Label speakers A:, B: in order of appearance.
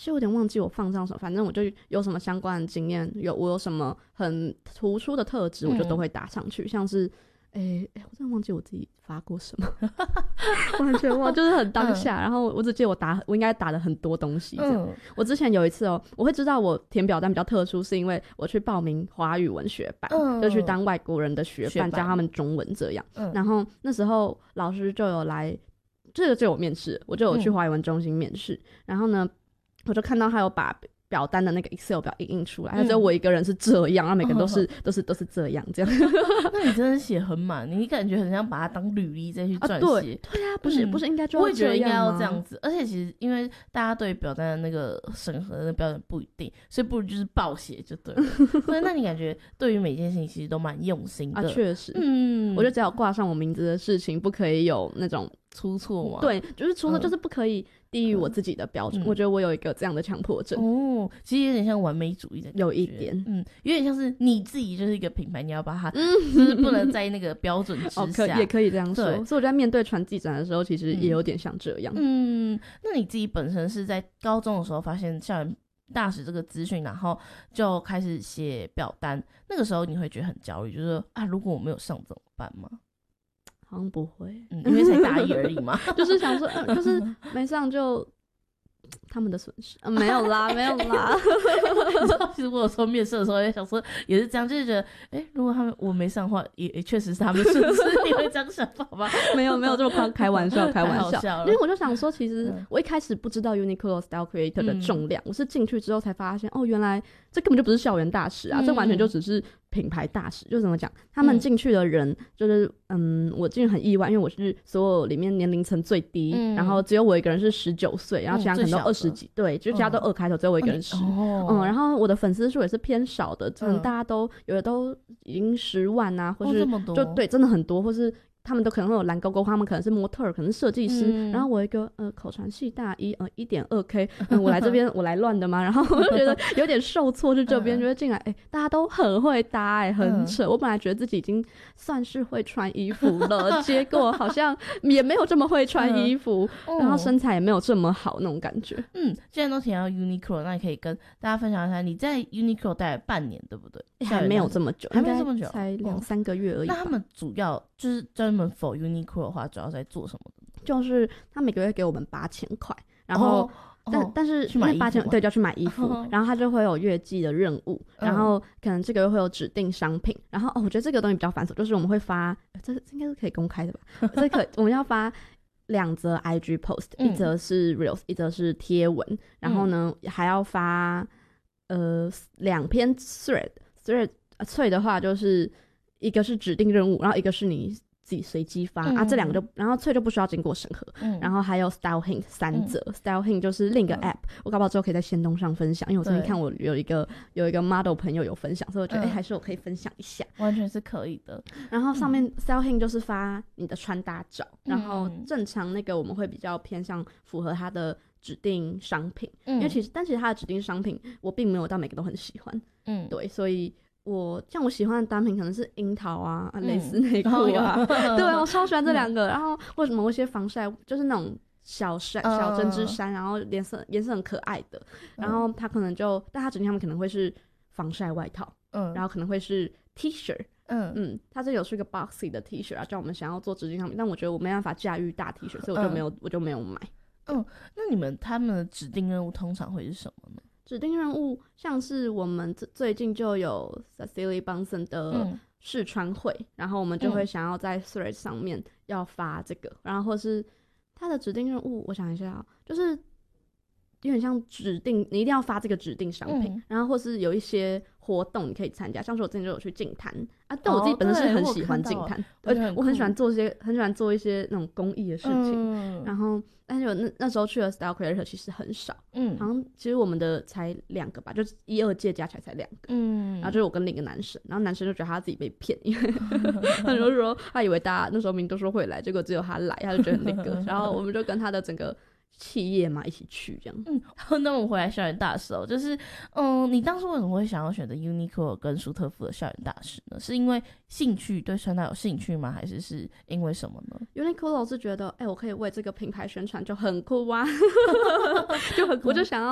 A: 其实我有点忘记我放上什么，反正我就有什么相关的经验，我有什么很突出的特质，我就都会打上去，像是。我真的忘记我自己发过什么，完全忘，就是很当下。然后我只记得我应该打了很多东西这样。我之前有一次我会知道我填表单比较特殊，是因为我去报名华语文学班，就去当外国人的学伴，教他们中文这样。然后那时候老师就有来，这个就有面试，我就有去华语文中心面试。然后呢，我就看到他有把表单的那个 Excel 表印出来，只有我一个人是这样，然后每个人都是这样这样。
B: 那你真的写很满，你感觉很像把它当履历再去撰写。
A: 对啊，不是应该就要这样吗？
B: 我也觉得应该要这样子。而且其实因为大家对表单的那个审核的标准不一定，所以不如就是爆写就对了。所以那你感觉对于每件事情其实都蛮用心的。
A: 确实。我觉得只要挂上我名字的事情，不可以有那种
B: 出错嘛。
A: 对，就是出错就是不可以低于我自己的标准。我觉得我有一个这样的强迫症。
B: 其实有点像完美主义的感觉，
A: 有一点。
B: 有点像是你自己就是一个品牌，你要把它就是不能在那个标准之下。
A: 也可以这样说。所以我在面对传记展的时候，其实也有点像这样。
B: 那你自己本身是在高中的时候发现校园大使这个资讯，然后就开始写表单，那个时候你会觉得很焦虑，就是如果我没有上怎么办吗？
A: 好像不会。
B: 因为才大一而已嘛。
A: 就是想说就是没上就他们的损失。没有啦。你
B: 知道其实我有时候面试的时候也想说也是这样，就是觉得如果我没上的话也确实是他们的损失。你会这样想法吗？
A: 没有这么夸张，开玩笑。因为我就想说其实我一开始不知道 Uniqlo Style Creator 的重量，我是进去之后才发现原来这根本就不是校园大使啊，这完全就只是品牌大使。就怎么讲，他们进去的人就是我进去很意外，因为我是所有里面年龄层最低，然后只有我一个人是19岁，然后其他可能都20几，对，就其他都2开头，只有我一个人10。然后我的粉丝数也是偏少的，可能大家都有的都已经10万啊，或是就对，真的很多，或是他们都可能会有蓝勾勾，他们可能是模特儿，可能是设计师，然后我一个口传系大一1.2K，我来这边我来乱的吗？然后我就觉得有点受挫，就这边觉得进来大家都很会搭很扯。我本来觉得自己已经算是会穿衣服了，结果好像也没有这么会穿衣服，然后身材也没有这么好那种感觉。
B: 既然都提到 Uniqlo， 那你可以跟大家分享一下你在 Uniqlo 待了半年对不对？
A: 还没有这么久，
B: 还没有这么久，
A: 才2-3个月而已吧。
B: 那他们主要就是专门 for Uniqlo 的话主要在做什么的？
A: 就是他每个月给我们8000块，然后但是因为8000对就要去买衣服，然后他就会有月季的任务，然后可能这个月会有指定商品，然后我觉得这个东西比较繁琐，就是我们会发这应该是可以公开的吧？我们要发2则 IG post，一则是 Reels，一则是贴文，然后呢还要发2篇 thread 的话就是一个是指定任务，然后一个是你自己随机发这2个就，然后就不需要经过审核，然后还有 Style Hint 3则，Style Hint 就是另一个 app，我搞不好之后可以在限动上分享，因为我最近看我有一个 model 朋友有分享，所以我觉得还是我可以分享一下，
B: 完全是可以的。
A: 然后上面 Style Hint 就是发你的穿搭照，然后正常那个我们会比较偏向符合它的指定商品，因为其实它的指定商品我并没有到每个都很喜欢，对，所以像我喜欢的单品可能是樱桃啊、蕾丝内裤啊，对，我超喜欢这2个。然后为什么一些防晒就是那种小针织衫，然后颜色很可爱的，然后它可能但它指定他们可能会是防晒外套，然后可能会是 T 恤，它这有出一个 boxy 的 T 恤啊，叫我们想要做指定商品，但我觉得我没办法驾驭大 T 恤，所以我就没有买。
B: 那他们的指定任务通常会是什么呢？
A: 指定任务像是我们最近就有 Cecilie Bunsen 的试穿会，然后我们就会想要在 Thread 上面要发这个，然后或是它的指定任务，我想一下就是有点像指定你一定要发这个指定商品，然后或是有一些活动你可以参加，像是我之前就有去净滩啊，但我自己本身是很喜欢净滩，我很喜欢做一些那种公益的事情，然后但是那时候去的 Style Creator 其实很少，好像其实我们的才2个吧，就1、2届加起来才2个，然后就是我跟另一个男生，然后男生就觉得他自己被骗，因为他就说他以为大家那时候明明都说会来，结果只有他来，他就觉得很那个，然后我们就跟他的整个企业嘛一起去这样。
B: 那我们回来校园大使就是你当初为什么会想要选择 Uniqlo 跟舒特福的校园大使呢？是因为兴趣对穿搭有兴趣吗？还是因为什么呢？
A: Uniqlo 是觉得我可以为这个品牌宣传就很酷啊我就想